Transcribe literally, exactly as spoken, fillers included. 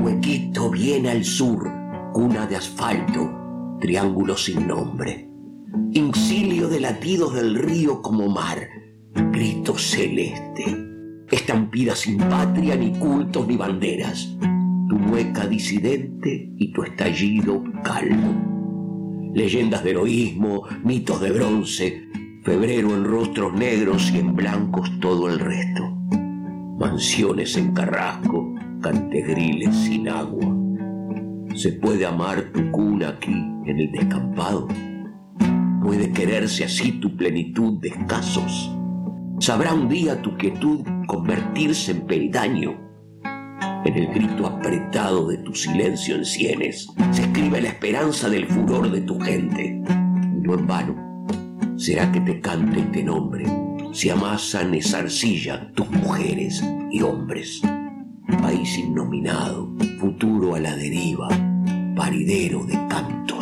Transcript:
huequito bien al sur, cuna de asfalto, triángulo sin nombre. Incilio de latidos del río como mar, grito celeste. Estampida sin patria, ni cultos, ni banderas. Tu mueca disidente y tu estallido calmo. Leyendas de heroísmo, mitos de bronce, febrero en rostros negros y en blancos todo el resto. Mansiones en Carrasco, cantegriles sin agua. ¿Se puede amar tu cuna aquí en el descampado? ¿Puede quererse así tu plenitud de escasos? ¿Sabrá un día tu quietud convertirse en peldaño? En el grito apretado de tu silencio en sienes se escribe la esperanza del furor de tu gente. Y no en vano será que te cante y te nombre, si amasan esa arcilla tus mujeres y hombres. País innominado, futuro a la deriva, paridero de cantos.